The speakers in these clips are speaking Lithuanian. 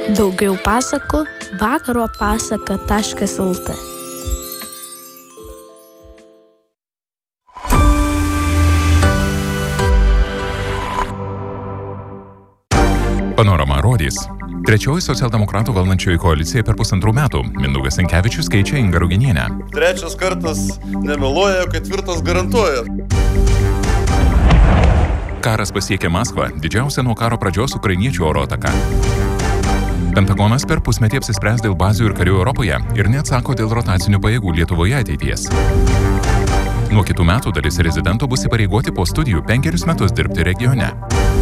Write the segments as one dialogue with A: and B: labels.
A: Daugiau pasakų vakaropasaka.lt.
B: Panorama rodys. Trečioji socialdemokratų valdančioji koalicija per 1,5 metų. Mindaugas Sinkevičius keičia Ingą Ruginienę.
C: Trečias kartas nemeluoja, ketvirtas garantuoja.
B: Karas pasiekė Maskvą, didžiausia nuo karo pradžios ukrainiečių oro ataka. Pentagonas per pusmetį apsispręs dėl bazių ir karių Europoje ir neatsako dėl rotacinių pajėgų Lietuvoje ateities. Nuo kitų metų dalis rezidentų bus įpareigoti po studijų 5 metus dirbti regione.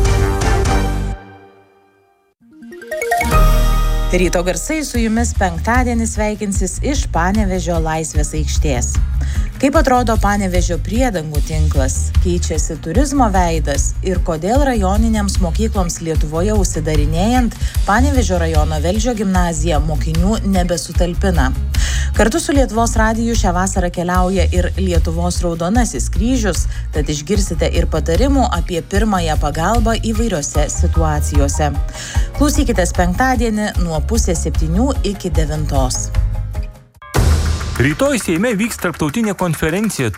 D: Ryto garsai su jumis penktadienį sveikinsis iš Panevėžio Laisvės aikštės. Kaip atrodo Panevėžio priedangų tinklas, keičiasi turizmo veidas ir kodėl rajoninėms mokykloms Lietuvoje užsidarinėjant Panevėžio rajono Velžio gimnazija mokinių nebesutalpina. Kartu su Lietuvos radiju šią vasarą keliauja ir Lietuvos Raudonasis kryžius, tad išgirsite ir patarimų apie pirmąją pagalbą įvairiose situacijose. Klausykitės penktadienį nuo 6:30 iki 9.
E: Rytoj Seime vyks tarptautinė konferencija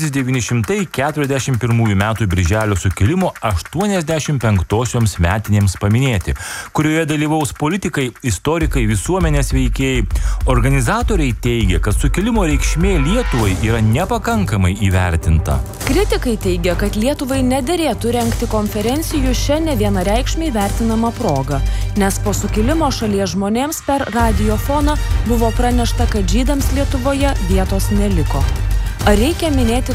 E: 1941 metų Birželio sukilimo 85-osioms metinėms paminėti, kurioje dalyvaus politikai, istorikai, visuomenės veikėjai. Organizatoriai teigia, kad sukilimo reikšmė Lietuvai yra nepakankamai įvertinta.
F: Kritikai teigia, kad Lietuvai nederėtų rengti konferencijų šią nevienareikšmiai vertinamą progą, nes po sukilimo šalies žmonėms per radiofoną buvo pranešta, kad žydams Lietuvoje vietos neliko. Ar reikia minėti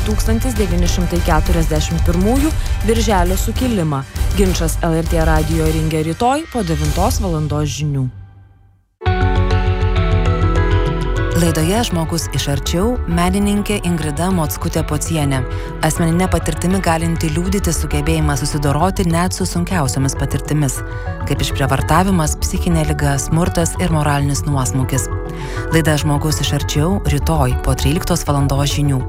F: 1941 Birželio sukilimą? Ginčas LRT radijo ringe rytoj po 9 valandos žinių.
G: Laidoje Žmogus iš arčiau menininkė Ingrida Mockutė-Pocienė. Asmeninė patirtimi galinti liudyti sugebėjimą susidoroti net su sunkiausiomis patirtimis, kaip išprievartavimas, psichinė liga, smurtas ir moralinis nuosmukis. Laida Žmogus iš arčiau rytoj po 13 valandos žinių.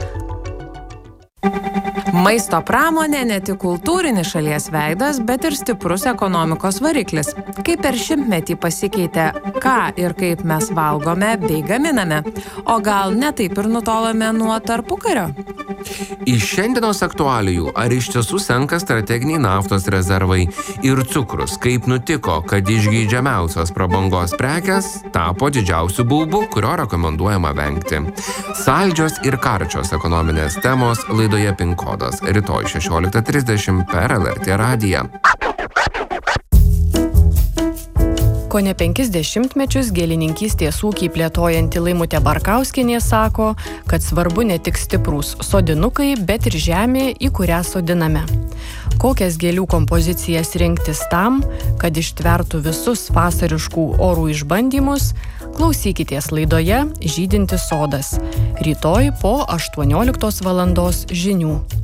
H: Maisto pramonė ne tik kultūrinis šalies veidas, bet ir stiprus ekonomikos variklis. Kaip per šimtmetį pasikeitė, ką ir kaip mes valgome bei gaminame, o gal ne taip ir nutolome nuo tarpukario?
I: Iš šiandienos aktualijų, ar iš tiesų senka strateginiai naftos rezervai ir cukrus, kaip nutiko, kad išgeidžiamiausios prabangos prekės tapo didžiausiu baubu, kurio rekomenduojama vengti. Saldžios ir karčios ekonominės temos laidoje Pin kodas rytoj 16:30 per LRT radiją.
J: Kone 50 mečius gėlininkystės ūkį plėtojanti Laimutė Barkauskienė sako, kad svarbu ne tik stiprūs sodinukai, bet ir žemė, į kurią sodiname. Kokias gėlių kompozicijas rinktis tam, kad ištvertų visus vasariškų orų išbandymus, klausykitės laidoje Žydintis sodas. Rytoj po 18 valandos žinių.